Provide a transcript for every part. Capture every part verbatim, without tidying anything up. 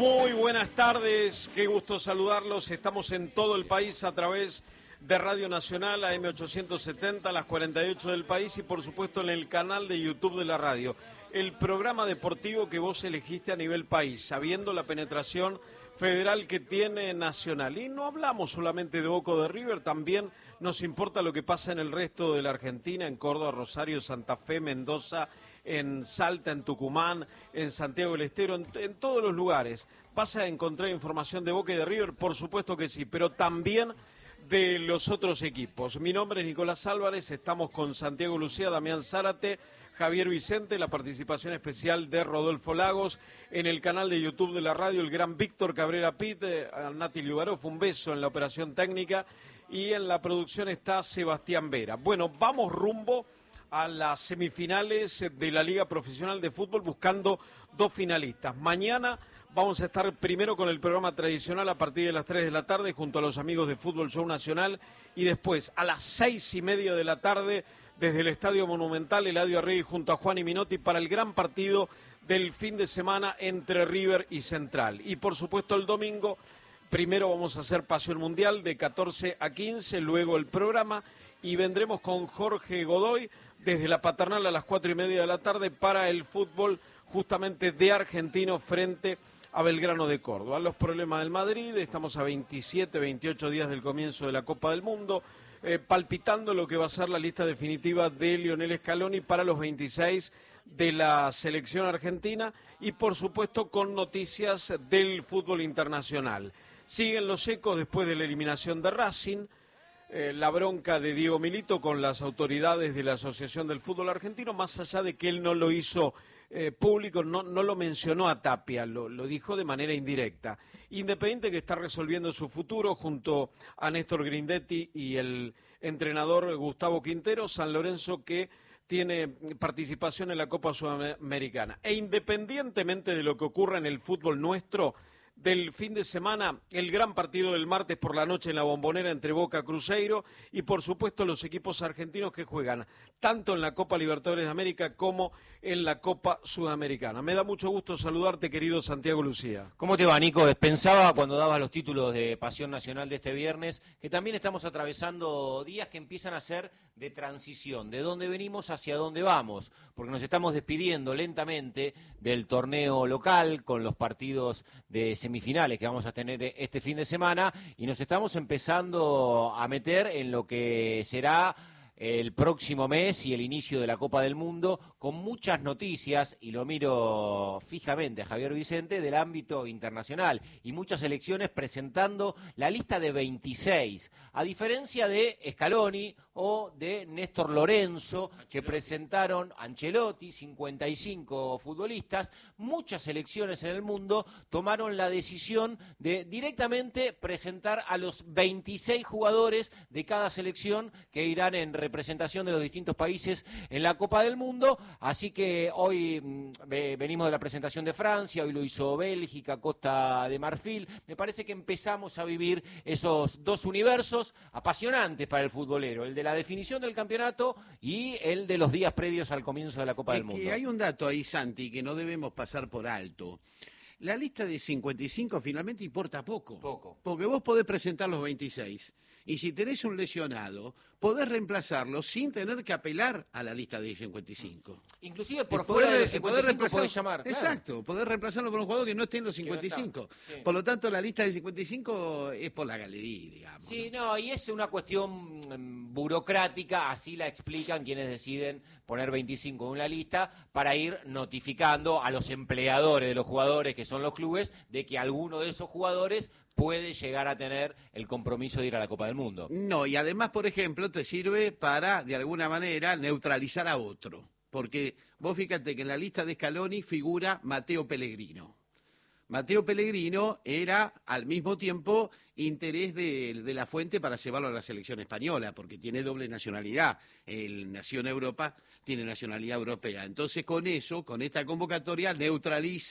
Muy buenas tardes, qué gusto saludarlos. Estamos en todo el país a través de Radio Nacional, A M ochocientos setenta, las cuarenta y ocho del país y por supuesto en el canal de YouTube de la radio. El programa deportivo que vos elegiste a nivel país, sabiendo la penetración federal que tiene Nacional. Y no hablamos solamente de Boca o de River, también nos importa lo que pasa en el resto de la Argentina, en Córdoba, Rosario, Santa Fe, Mendoza, en Salta, en Tucumán, en Santiago del Estero, en, en todos los lugares. ¿Vas a encontrar información de Boca y de River? Por supuesto que sí, pero también de los otros equipos. Mi nombre es Nicolás Álvarez, estamos con Santiago Lucía, Damián Zárate, Javier Vicente, la participación especial de Rodolfo Lagos, en el canal de YouTube de la radio, el gran Víctor Cabrera Pitt, eh, Nati Liubarov, un beso en la operación técnica, y en la producción está Sebastián Vera. Bueno, vamos rumbo a las semifinales de la Liga Profesional de Fútbol buscando dos finalistas. Mañana vamos a estar primero con el programa tradicional a partir de las tres de la tarde junto a los amigos de Fútbol Show Nacional y después a las seis y media de la tarde desde el Estadio Monumental Eladio Arregui junto a Juan y Minotti para el gran partido del fin de semana entre River y Central. Y por supuesto el domingo primero vamos a hacer Pasión Mundial de catorce a quince, luego el programa y vendremos con Jorge Godoy desde la Paternal a las cuatro y media de la tarde para el fútbol justamente de Argentino frente a Belgrano de Córdoba. Los problemas del Madrid, estamos a veintisiete, veintiocho días del comienzo de la Copa del Mundo, eh, palpitando lo que va a ser la lista definitiva de Lionel Scaloni para los veintiséis de la selección argentina y por supuesto con noticias del fútbol internacional. Siguen los ecos después de la eliminación de Racing, Eh, la bronca de Diego Milito con las autoridades de la Asociación del Fútbol Argentino, más allá de que él no lo hizo eh, público, no, no lo mencionó a Tapia, lo, lo dijo de manera indirecta. Independiente que está resolviendo su futuro junto a Néstor Grindetti y el entrenador Gustavo Quintero, San Lorenzo que tiene participación en la Copa Sudamericana. E independientemente de lo que ocurra en el fútbol nuestro, del fin de semana, el gran partido del martes por la noche en la Bombonera entre Boca Cruzeiro y por supuesto los equipos argentinos que juegan tanto en la Copa Libertadores de América como en la Copa Sudamericana. Me da mucho gusto saludarte, querido Santiago Lucía. ¿Cómo te va, Nico? Pensaba cuando dabas los títulos de Pasión Nacional de este viernes que también estamos atravesando días que empiezan a ser de transición, de dónde venimos hacia dónde vamos, porque nos estamos despidiendo lentamente del torneo local con los partidos de semifinales que vamos a tener este fin de semana y nos estamos empezando a meter en lo que será el próximo mes y el inicio de la Copa del Mundo, con muchas noticias, y lo miro fijamente a Javier Vicente, del ámbito internacional, y muchas elecciones presentando la lista de veintiséis, a diferencia de Scaloni o de Néstor Lorenzo, que presentaron Ancelotti, cincuenta y cinco futbolistas. Muchas selecciones en el mundo tomaron la decisión de directamente presentar a los veintiséis jugadores de cada selección que irán en representación representación de los distintos países en la Copa del Mundo, así que hoy mmm, venimos de la presentación de Francia, hoy lo hizo Bélgica, Costa de Marfil. Me parece que empezamos a vivir esos dos universos apasionantes para el futbolero, el de la definición del campeonato y el de los días previos al comienzo de la Copa es del Mundo. Que hay un dato ahí, Santi, que no debemos pasar por alto. La lista de cincuenta y cinco finalmente importa poco. Poco. Porque vos podés presentar los veintiséis. Y si tenés un lesionado, podés reemplazarlo sin tener que apelar a la lista de cincuenta y cinco. Inclusive por poder, fuera de los cincuenta y cinco reemplazar, podés llamar. Exacto, claro. Poder reemplazarlo por un jugador que no esté en los cincuenta y cinco. No sí. Por lo tanto, la lista de cincuenta y cinco es por la galería, digamos. Sí, no, y es una cuestión um, burocrática, así la explican quienes deciden poner veinticinco en una lista para ir notificando a los empleadores de los jugadores, que son los clubes, de que alguno de esos jugadores puede llegar a tener el compromiso de ir a la Copa del Mundo. No, y además, por ejemplo, te sirve para, de alguna manera, neutralizar a otro. Porque vos fíjate que en la lista de Scaloni figura Matteo Pellegrino. Matteo Pellegrino era, al mismo tiempo, interés de, de la Fuente para llevarlo a la selección española, porque tiene doble nacionalidad. Él nació en Europa, tiene nacionalidad europea. Entonces, con eso, con esta convocatoria, neutraliza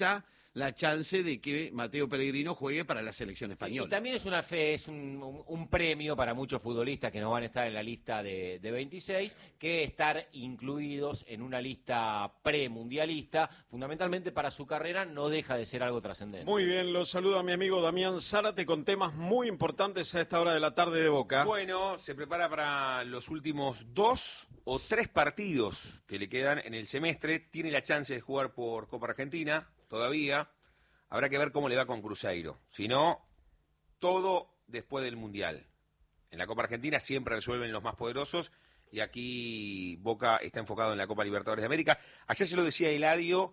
la chance de que Mateo Pellegrino juegue para la selección española. Y también es una fe, es un, un, un premio para muchos futbolistas que no van a estar en la lista de, de veintiséis, que estar incluidos en una lista premundialista, fundamentalmente para su carrera, no deja de ser algo trascendente. Muy bien, los saluda mi amigo Damián Zárate con temas muy importantes a esta hora de la tarde de Boca. Bueno, se prepara para los últimos dos o tres partidos que le quedan en el semestre. Tiene la chance de jugar por Copa Argentina todavía. Habrá que ver cómo le va con Cruzeiro. Si no, todo después del Mundial. En la Copa Argentina siempre resuelven los más poderosos y aquí Boca está enfocado en la Copa Libertadores de América. Ayer se lo decía Eladio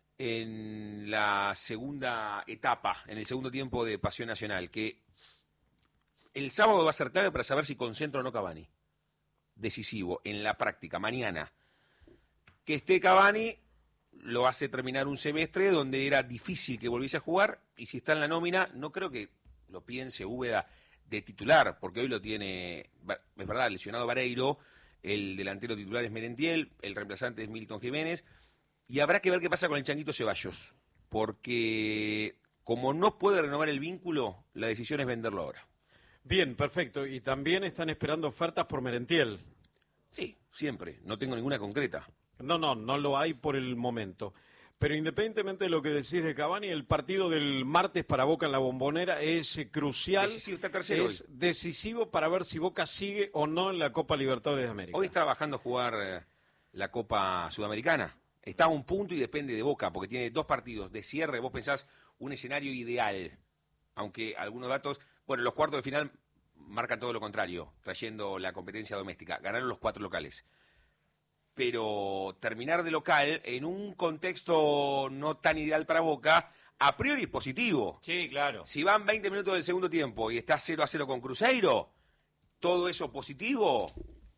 en la segunda etapa, en el segundo tiempo de Pasión Nacional, que el sábado va a ser clave para saber si concentra o no Cavani. Decisivo, en la práctica, mañana. Que esté Cavani lo hace terminar un semestre donde era difícil que volviese a jugar, y si está en la nómina, no creo que lo piense Úbeda de titular, porque hoy lo tiene, es verdad, lesionado Vareiro, el delantero titular es Merentiel, el reemplazante es Milton Jiménez, y habrá que ver qué pasa con el Changuito Ceballos, porque como no puede renovar el vínculo, la decisión es venderlo ahora. Bien, perfecto. Y también están esperando ofertas por Merentiel. Sí, siempre. No tengo ninguna concreta. No, no, no lo hay por el momento. Pero independientemente de lo que decís de Cavani, el partido del martes para Boca en la Bombonera es eh, crucial. Decisivo, está tercero es hoy. decisivo para ver si Boca sigue o no en la Copa Libertadores de América. Hoy está bajando a jugar eh, la Copa Sudamericana. Está a un punto y depende de Boca, porque tiene dos partidos de cierre. Vos pensás un escenario ideal, aunque algunos datos... Bueno, los cuartos de final marcan todo lo contrario, trayendo la competencia doméstica. Ganaron los cuatro locales. Pero terminar de local en un contexto no tan ideal para Boca, a priori es positivo. Sí, claro. Si van veinte minutos del segundo tiempo y está cero a cero con Cruzeiro, todo eso positivo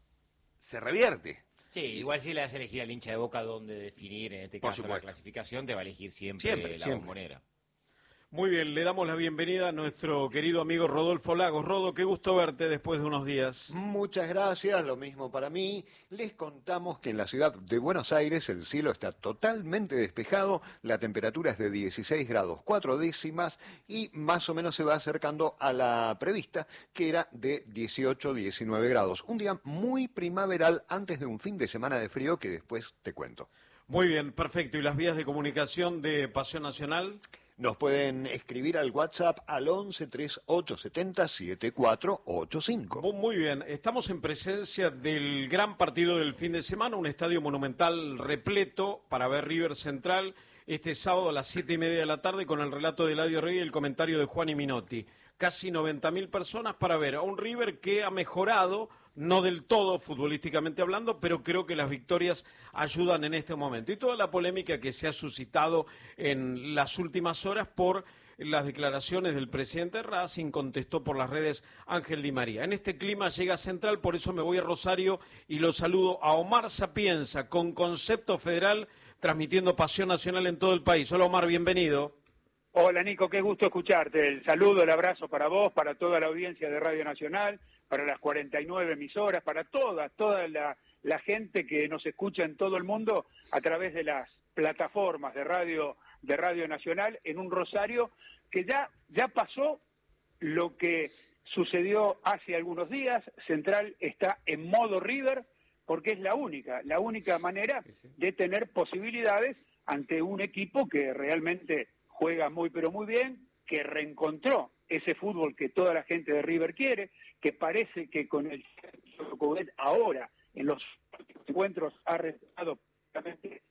se revierte. Sí, igual si le das elegir al hincha de Boca dónde definir, en este Por caso, la supuesto. clasificación, te va a elegir siempre, Siempre, la siempre. Bombonera. Muy bien, le damos la bienvenida a nuestro querido amigo Rodolfo Lagos. Rodo, qué gusto verte después de unos días. Muchas gracias, lo mismo para mí. Les contamos que en la ciudad de Buenos Aires el cielo está totalmente despejado, la temperatura es de dieciséis grados cuatro décimas y más o menos se va acercando a la prevista, que era de dieciocho, diecinueve grados. Un día muy primaveral antes de un fin de semana de frío que después te cuento. Muy bien, perfecto. ¿Y las vías de comunicación de Pasión Nacional? Nos pueden escribir al WhatsApp al once, treinta y ocho, setenta, setenta y cuatro ochenta y cinco. Muy bien, estamos en presencia del gran partido del fin de semana, un estadio monumental repleto para ver River Central este sábado a las siete y media de la tarde con el relato de Eladio Rey y el comentario de Juan y Minotti. Casi noventa mil personas para ver a un River que ha mejorado, no del todo futbolísticamente hablando, pero creo que las victorias ayudan en este momento. Y toda la polémica que se ha suscitado en las últimas horas por las declaraciones del presidente Racing, contestó por las redes Ángel Di María. En este clima llega Central, por eso me voy a Rosario y lo saludo a Omar Sapienza, con Concepto Federal, transmitiendo Pasión Nacional en todo el país. Hola Omar, bienvenido. Hola Nico, qué gusto escucharte. El saludo, el abrazo para vos, para toda la audiencia de Radio Nacional, para las cuarenta y nueve emisoras, para toda, toda la, la gente que nos escucha en todo el mundo a través de las plataformas de Radio, de Radio Nacional, en un Rosario que ya, ya pasó lo que sucedió hace algunos días. Central está en modo River porque es la única, la única manera de tener posibilidades ante un equipo que realmente juega muy pero muy bien, que reencontró ese fútbol que toda la gente de River quiere, que parece que con el Coudet ahora en los encuentros ha resultado prácticamente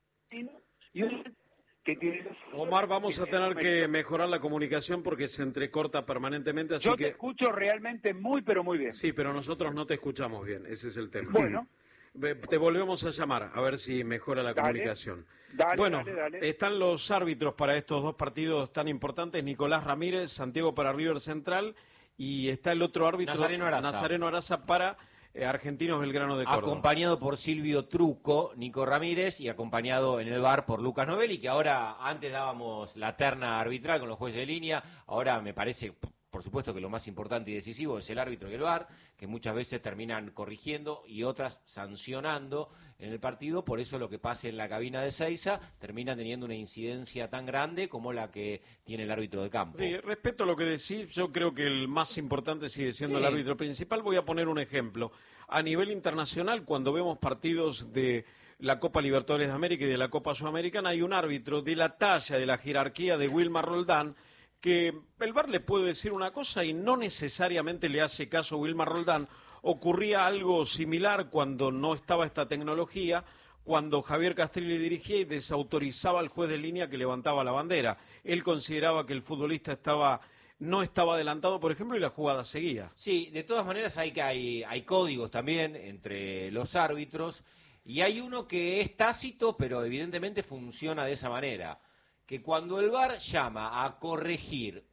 y un que tiene... Omar, vamos a tener que mejorar la comunicación porque se entrecorta permanentemente, así Yo que... te escucho realmente muy pero muy bien. Sí, pero nosotros no te escuchamos bien, ese es el tema. Bueno. Te volvemos a llamar, a ver si mejora la Dale, comunicación. dale, bueno, dale, dale. Están los árbitros para estos dos partidos tan importantes, Nicolás Ramírez, Santiago para River Central, y está el otro árbitro, Nazareno Araza, Nazareno Araza para eh, Argentinos Belgrano de Córdoba. Acompañado por Silvio Truco, Nico Ramírez, y acompañado en el V A R por Lucas Novelli, que ahora, antes dábamos la terna arbitral con los jueces de línea, ahora me parece por supuesto que lo más importante y decisivo es el árbitro y el V A R, que muchas veces terminan corrigiendo y otras sancionando en el partido, por eso lo que pase en la cabina de Seiza termina teniendo una incidencia tan grande como la que tiene el árbitro de campo. Sí, respecto a lo que decís, yo creo que el más importante sigue siendo sí. el árbitro principal. Voy a poner un ejemplo. A nivel internacional, cuando vemos partidos de la Copa Libertadores de América y de la Copa Sudamericana, hay un árbitro de la talla, de la jerarquía de Wilmar Roldán, que el V A R le puede decir una cosa y no necesariamente le hace caso a Wilmar Roldán. Ocurría algo similar cuando no estaba esta tecnología, cuando Javier Castrilli dirigía y desautorizaba al juez de línea que levantaba la bandera. Él consideraba que el futbolista estaba no estaba adelantado, por ejemplo, y la jugada seguía. Sí, de todas maneras hay, hay, hay códigos también entre los árbitros, y hay uno que es tácito, pero evidentemente funciona de esa manera, que cuando el V A R llama a corregir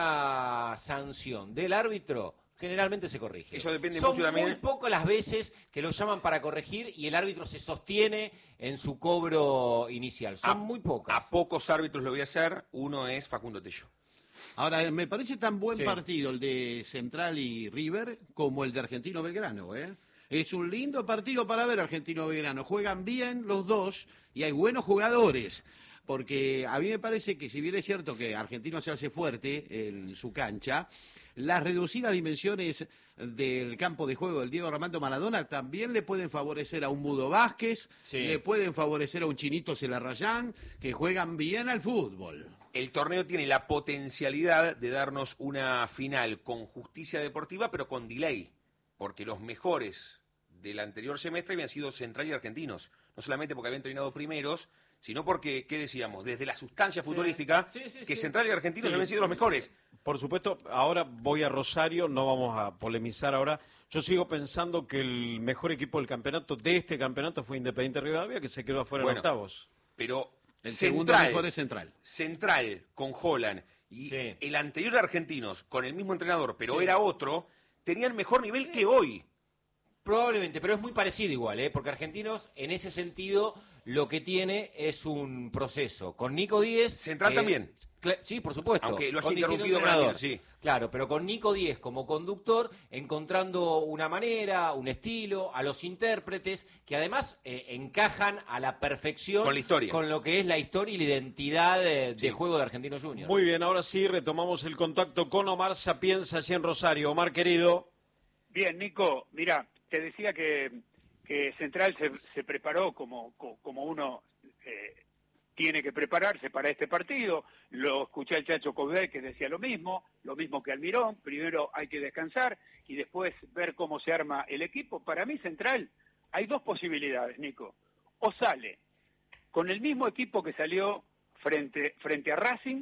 una sanción del árbitro, generalmente se corrige. Eso depende Son mucho también. Son muy pocas las veces que lo llaman para corregir y el árbitro se sostiene en su cobro inicial. Son a, muy pocas. A pocos árbitros lo voy a hacer. Uno es Facundo Tello. Ahora, me parece tan buen sí. partido el de Central y River como el de Argentino Belgrano, ¿eh? Es un lindo partido para ver Argentino Belgrano. Juegan bien los dos y hay buenos jugadores. Porque a mí me parece que si bien es cierto que Argentino se hace fuerte en su cancha, las reducidas dimensiones del campo de juego del Diego Armando Maradona también le pueden favorecer a un Mudo Vázquez, sí. le pueden favorecer a un Chinito Celarrayán, que juegan bien al fútbol. El torneo tiene la potencialidad de darnos una final con justicia deportiva, pero con delay, porque los mejores del anterior semestre habían sido Central y Argentinos, no solamente porque habían terminado primeros, sino porque, ¿qué decíamos? Desde la sustancia futbolística, sí, sí, sí, que sí. Central y Argentinos sí. habían sido los mejores. Por supuesto, ahora voy a Rosario, no vamos a polemizar ahora. Yo sigo pensando que el mejor equipo del campeonato, de este campeonato, fue Independiente Rivadavia, que se quedó afuera bueno, en octavos. Pero el Central, segundo mejor es Central. Central, con Holland, y sí. el anterior de Argentinos, con el mismo entrenador, pero sí. era otro, tenían mejor nivel sí. que hoy. Probablemente, pero es muy parecido igual, ¿eh? Porque Argentinos, en ese sentido, lo que tiene es un proceso. Con Nico Díez... Central eh, también. Sí, por supuesto. Aunque lo has interrumpido con sí. Claro, pero con Nico Díez como conductor, encontrando una manera, un estilo, a los intérpretes, que además eh, encajan a la perfección con la historia, con lo que es la historia y la identidad de, sí. de juego de Argentinos Juniors. Muy bien, ahora sí, retomamos el contacto con Omar Sapienza, allí en Rosario. Omar, querido. Bien, Nico, mira, te decía que, que Central se, se preparó como, como uno... Eh, tiene que prepararse para este partido. Lo escuché al Chacho Coudet que decía lo mismo, lo mismo que Almirón. Primero hay que descansar y después ver cómo se arma el equipo. Para mí, Central, hay dos posibilidades, Nico. O sale con el mismo equipo que salió frente, frente a Racing,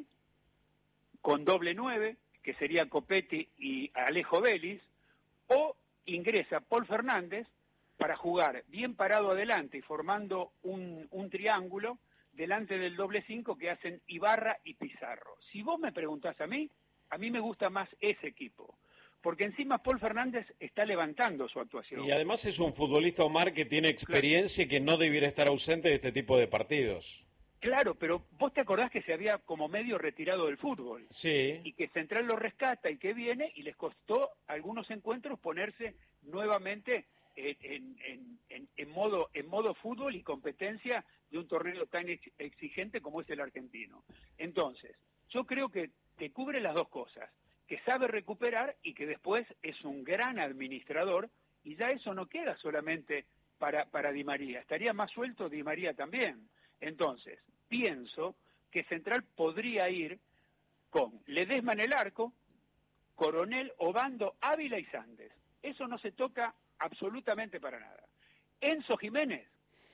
con doble nueve, que sería Copetti y Alejo Vélez, o ingresa Paul Fernández para jugar bien parado adelante y formando un, un triángulo delante del doble cinco que hacen Ibarra y Pizarro. Si vos me preguntás a mí, a mí me gusta más ese equipo, porque encima Paul Fernández está levantando su actuación. Y además es un futbolista, Omar, que tiene experiencia claro. y que no debiera estar ausente de este tipo de partidos. Claro, pero vos te acordás que se había como medio retirado del fútbol. Sí. Y que Central lo rescata y que viene y les costó algunos encuentros ponerse nuevamente En, en, en, en modo en modo fútbol y competencia de un torneo tan exigente como es el argentino. Entonces, yo creo que te cubre las dos cosas, que sabe recuperar y que después es un gran administrador, y ya eso no queda solamente para, para Di María, estaría más suelto Di María también. Entonces, pienso que Central podría ir con Ledesma en el arco, Coronel, Obando, Ávila y Sandes. Eso no se toca absolutamente para nada. Enzo Jiménez,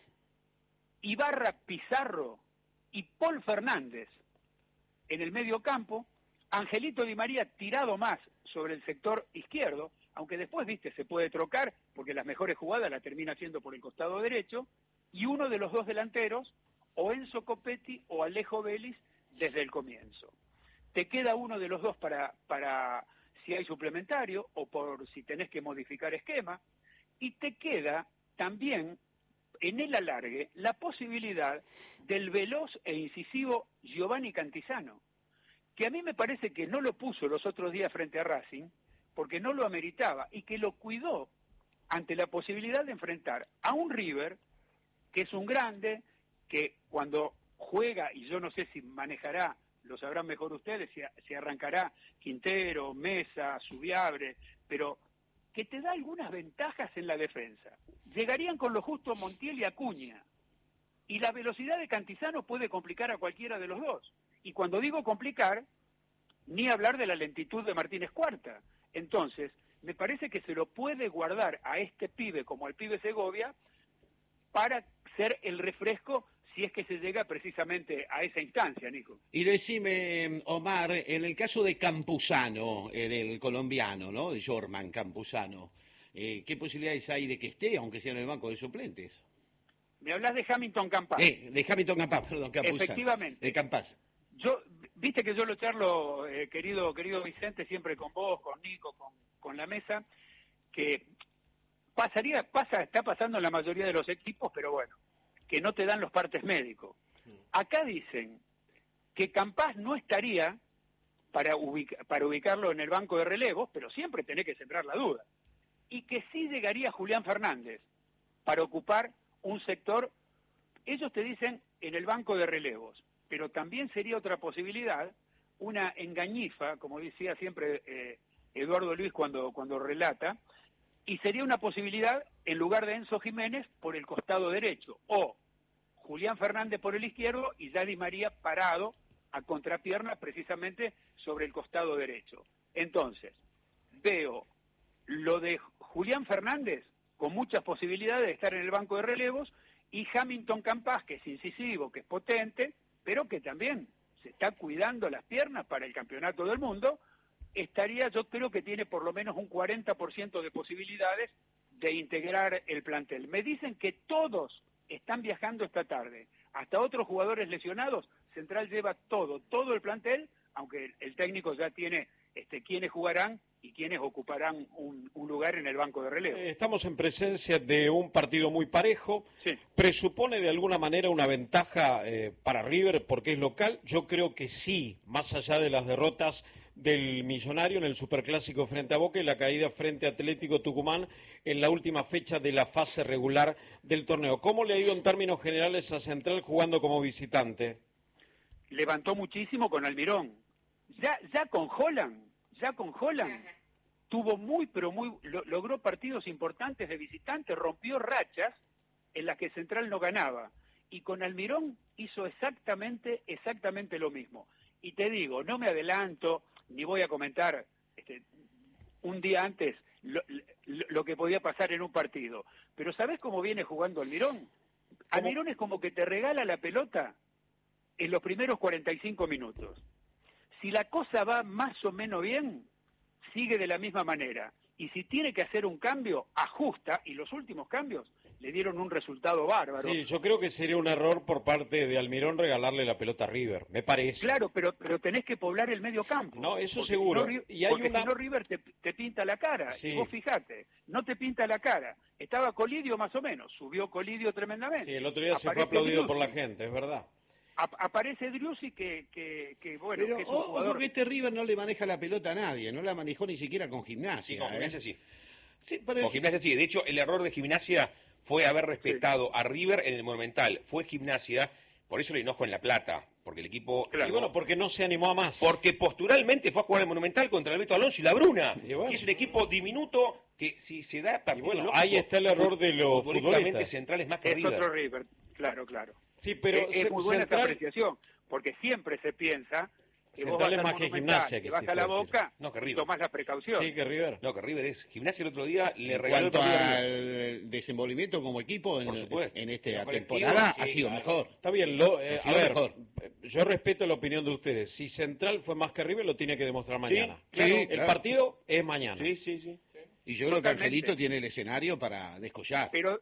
Ibarra, Pizarro y Paul Fernández en el medio campo, Angelito Di María tirado más sobre el sector izquierdo, aunque después, viste, se puede trocar porque las mejores jugadas las termina haciendo por el costado derecho, y uno de los dos delanteros, o Enzo Copetti o Alejo Vélez desde el comienzo. Te queda uno de los dos para... para si hay suplementario o por si tenés que modificar esquema, y te queda también en el alargue la posibilidad del veloz e incisivo Giovanni Cantizano, que a mí me parece que no lo puso los otros días frente a Racing, porque no lo ameritaba, y que lo cuidó ante la posibilidad de enfrentar a un River, que es un grande, que cuando juega, y yo no sé si manejará, lo sabrán mejor ustedes, si, si arrancará Quintero, Mesa, Subiabre, pero que te da algunas ventajas en la defensa. Llegarían con lo justo Montiel y Acuña, y la velocidad de Cantizano puede complicar a cualquiera de los dos. Y cuando digo complicar, ni hablar de la lentitud de Martínez Cuarta. Entonces, me parece que se lo puede guardar a este pibe como al pibe Segovia para ser el refresco si es que se llega precisamente a esa instancia, Nico. Y decime, Omar, en el caso de Campuzano, eh, del colombiano, ¿no? De Jorman Campuzano, eh, ¿qué posibilidades hay de que esté, aunque sea en el banco de suplentes? Me hablas de Hamilton Campas. Eh, de Hamilton Campas, perdón, Campuzano. Efectivamente. De Campas. Yo, viste que yo lo charlo, eh, querido querido Vicente, siempre con vos, con Nico, con, con la mesa, que pasaría, pasa, está pasando en la mayoría de los equipos, pero bueno, que no te dan los partes médicos. Acá dicen que Campas no estaría para, ubica, para ubicarlo en el banco de relevos, pero siempre tenés que sembrar la duda. Y que sí llegaría Julián Fernández para ocupar un sector, ellos te dicen en el banco de relevos, pero también sería otra posibilidad, una engañifa, como decía siempre eh, Eduardo Luis cuando, cuando relata, y sería una posibilidad en lugar de Enzo Jiménez por el costado derecho, o Julián Fernández por el izquierdo y ya Di María parado a contrapierna precisamente sobre el costado derecho. Entonces, veo lo de Julián Fernández con muchas posibilidades de estar en el banco de relevos y Hamilton Campas, que es incisivo, que es potente, pero que también se está cuidando las piernas para el campeonato del mundo, estaría, yo creo que tiene por lo menos un cuarenta por ciento de posibilidades de integrar el plantel. Me dicen que todos están viajando esta tarde, hasta otros jugadores lesionados. Central lleva todo, todo el plantel, aunque el, el técnico ya tiene este, quiénes jugarán y quiénes ocuparán un, un lugar en el banco de relevo. Estamos en presencia de un partido muy parejo. Sí. ¿Presupone de alguna manera una ventaja eh, para River porque es local? Yo creo que sí, más allá de las derrotas del Millonario en el Superclásico frente a Boca y la caída frente a Atlético Tucumán en la última fecha de la fase regular del torneo. ¿Cómo le ha ido en términos generales a Central jugando como visitante? Levantó muchísimo con Almirón. Ya, ya con Holland, ya con Holland, tuvo muy, pero muy, lo, logró partidos importantes de visitante, rompió rachas en las que Central no ganaba. Y con Almirón hizo exactamente, exactamente lo mismo. Y te digo, no me adelanto, ni voy a comentar este, un día antes lo, lo, lo que podía pasar en un partido. Pero ¿sabés cómo viene jugando Almirón? Almirón es como que te regala la pelota en los primeros cuarenta y cinco minutos. Si la cosa va más o menos bien, sigue de la misma manera. Y si tiene que hacer un cambio, ajusta, y los últimos cambios le dieron un resultado bárbaro. Sí, yo creo que sería un error por parte de Almirón regalarle la pelota a River, me parece. Claro, pero pero tenés que poblar el medio campo. No, eso porque seguro. Si no, y hay porque una... si no River te, te pinta la cara. Sí. Y vos fijate, no te pinta la cara. Estaba Colidio más o menos, subió Colidio tremendamente. Sí, el otro día Aparece se fue aplaudido Driussi. por la gente, es verdad. A, aparece Driussi que, que, que bueno, Pero que es un ojo jugador... que este River no le maneja la pelota a nadie, no la manejó ni siquiera con Gimnasia. Sí, con ¿eh? Gimnasia sí. Sí, pero Con Gimnasia sí. De hecho, el error de Gimnasia fue haber respetado sí. a River en el Monumental. Fue Gimnasia, por eso le enojo en La Plata, porque el equipo... Claro. Y bueno, porque no se animó a más. Porque posturalmente fue a jugar el Monumental contra el Beto Alonso y la Bruna. Y, bueno. y es un equipo diminuto que si se da partido... Bueno, lógico, ahí está el error de los futbolistas. Central es más que es River. otro River, claro, claro. Sí, pero es, es muy buena Central... esa apreciación, porque siempre se piensa... que vos Central vas es más que Gimnasia, que que vas sí a la puede boca no, que y River. tomás la precaución. Sí, que River. No, que River es. Gimnasia el otro día le en regaló cuanto el partido a al desenvolvimiento como equipo en, Por supuesto. en esta Los colectivos, temporada sí, ha sido claro. mejor. Está bien, lo, eh, Ha a sido ver, mejor. yo respeto la opinión de ustedes. Si Central fue más que River, lo tiene que demostrar mañana. claro, el claro. partido es mañana. Sí, sí, sí. Y yo creo que Totalmente. Angelito tiene el escenario para descollar. Pero,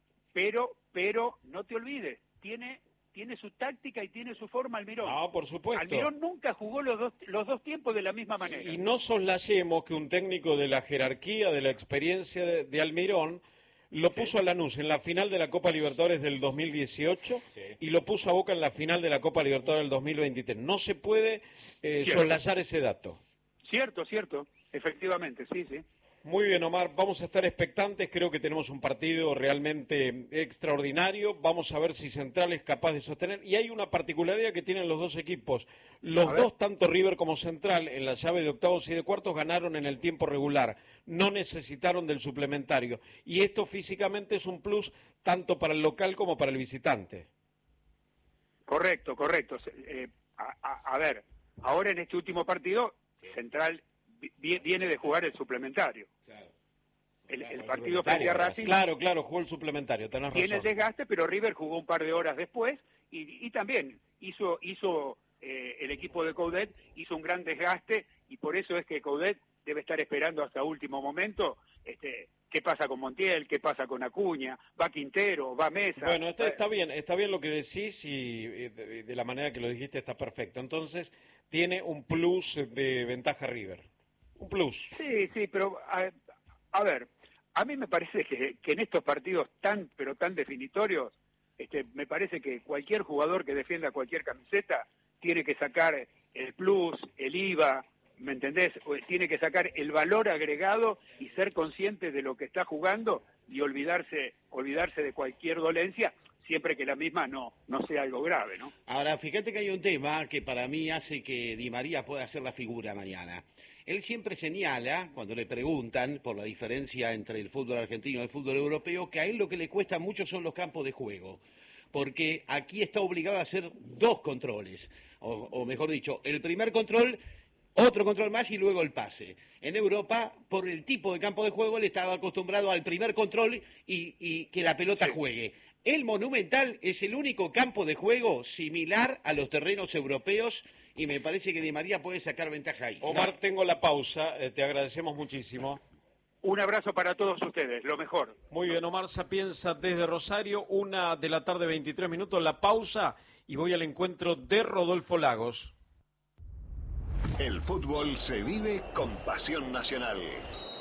pero, pero, no te olvides, tiene, tiene su táctica y tiene su forma Almirón. No, por supuesto. Almirón nunca jugó los dos, los dos tiempos de la misma manera. Y no soslayemos que un técnico de la jerarquía, de la experiencia de, de Almirón, lo puso a Lanús en la final de la Copa Libertadores del dos mil dieciocho sí. y lo puso a Boca en la final de la Copa Libertadores del dos mil veintitrés. No se puede eh, soslayar ese dato. Cierto, cierto, efectivamente, sí, sí. Muy bien, Omar, vamos a estar expectantes, creo que tenemos un partido realmente extraordinario, vamos a ver si Central es capaz de sostener, y hay una particularidad que tienen los dos equipos, los dos, tanto River como Central, en la llave de octavos y de cuartos ganaron en el tiempo regular, no necesitaron del suplementario, y esto físicamente es un plus tanto para el local como para el visitante. Correcto, correcto, eh, a, a, a ver, ahora en este último partido, Central viene de jugar el suplementario. Claro. El, el partido frente a Racing. Claro, claro, jugó el suplementario, tenés razón. Tiene el desgaste, pero River jugó un par de horas después y, y también hizo, hizo eh, el equipo de Coudet hizo un gran desgaste y por eso es que Coudet debe estar esperando hasta último momento este, qué pasa con Montiel, qué pasa con Acuña, va Quintero, va Mesa. Bueno, está, está bien, está bien lo que decís y de, de la manera que lo dijiste está perfecto. Entonces, tiene un plus de ventaja River. Un plus. Sí, sí, pero a, a ver, a mí me parece que, que en estos partidos tan, pero tan definitorios, este, me parece que cualquier jugador que defienda cualquier camiseta tiene que sacar el plus, el I V A, ¿me entendés? Tiene que sacar el valor agregado y ser consciente de lo que está jugando y olvidarse, olvidarse de cualquier dolencia, siempre que la misma no, no sea algo grave, ¿no? Ahora, fíjate que hay un tema que para mí hace que Di María pueda hacer la figura mañana. Él siempre señala, cuando le preguntan por la diferencia entre el fútbol argentino y el fútbol europeo, que a él lo que le cuesta mucho son los campos de juego, porque aquí está obligado a hacer dos controles, o, o mejor dicho, el primer control, otro control más y luego el pase. En Europa, por el tipo de campo de juego, él estaba acostumbrado al primer control y, y que la pelota sí. juegue. El Monumental es el único campo de juego similar a los terrenos europeos y me parece que Di María puede sacar ventaja ahí. Omar, tengo la pausa, eh, te agradecemos muchísimo. Un abrazo para todos ustedes, lo mejor. Muy bien, Omar Sapienza desde Rosario, una de la tarde, veintitrés minutos, la pausa y voy al encuentro de Rodolfo Lagos. El fútbol se vive con pasión nacional.